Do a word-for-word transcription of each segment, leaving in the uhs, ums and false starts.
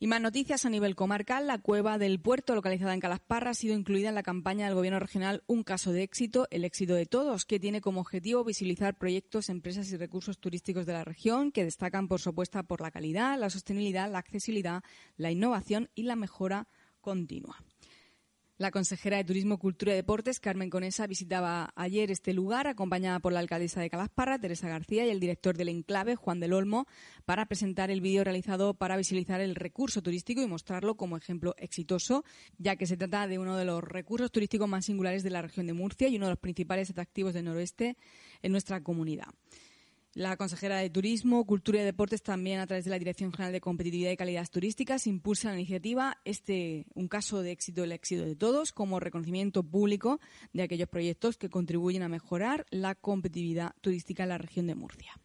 Y más noticias a nivel comarcal. La cueva del puerto, localizada en Calasparra, ha sido incluida en la campaña del Gobierno regional Un caso de éxito, el éxito de todos, que tiene como objetivo visibilizar proyectos, empresas y recursos turísticos de la región que destacan por su apuesta por la calidad, la sostenibilidad, la accesibilidad, la innovación y la mejora continua. La consejera de Turismo, Cultura y Deportes, Carmen Conesa, visitaba ayer este lugar acompañada por la alcaldesa de Calasparra, Teresa García, y el director del enclave, Juan del Olmo, para presentar el vídeo realizado para visibilizar el recurso turístico y mostrarlo como ejemplo exitoso, ya que se trata de uno de los recursos turísticos más singulares de la región de Murcia y uno de los principales atractivos del noroeste en nuestra comunidad. La consejera de Turismo, Cultura y Deportes también, a través de la Dirección General de Competitividad y Calidad Turísticas, impulsa la iniciativa este un caso de éxito, el éxito de todos, como reconocimiento público de aquellos proyectos que contribuyen a mejorar la competitividad turística en la región de Murcia.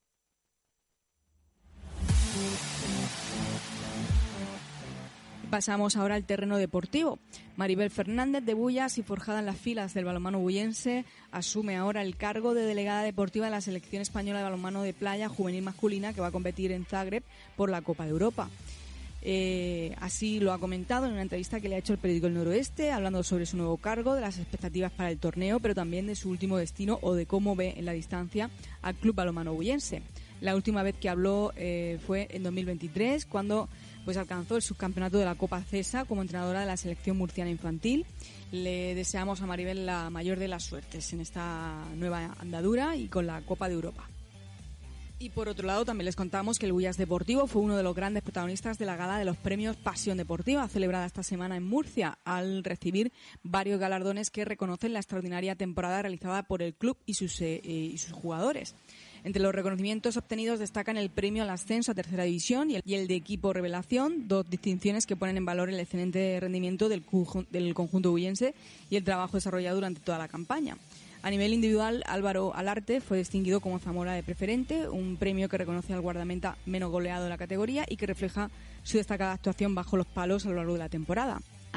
Pasamos ahora al terreno deportivo. Maribel Fernández, de Bullas y forjada en las filas del balonmano bullense, asume ahora el cargo de delegada deportiva de la selección española de balonmano de playa juvenil masculina, que va a competir en Zagreb por la Copa de Europa. Eh, así lo ha comentado en una entrevista que le ha hecho el periódico El Noroeste, hablando sobre su nuevo cargo, de las expectativas para el torneo, pero también de su último destino o de cómo ve en la distancia al Club Balonmano Bullense. La última vez que habló eh, fue en dos mil veintitrés, cuando pues alcanzó el subcampeonato de la Copa CESA como entrenadora de la selección murciana infantil. Le deseamos a Maribel la mayor de las suertes en esta nueva andadura y con la Copa de Europa. Y por otro lado, también les contamos que el Bullas Deportivo fue uno de los grandes protagonistas de la gala de los premios Pasión Deportiva, celebrada esta semana en Murcia, al recibir varios galardones que reconocen la extraordinaria temporada realizada por el club y sus, eh, y sus jugadores. Entre los reconocimientos obtenidos destacan el premio al ascenso a tercera división y el, y el de equipo revelación, dos distinciones que ponen en valor el excelente rendimiento del, del conjunto bullense y el trabajo desarrollado durante toda la campaña. A nivel individual, Álvaro Alarte fue distinguido como Zamora de preferente, un premio que reconoce al guardameta menos goleado de la categoría y que refleja su destacada actuación bajo los palos a lo largo de la temporada.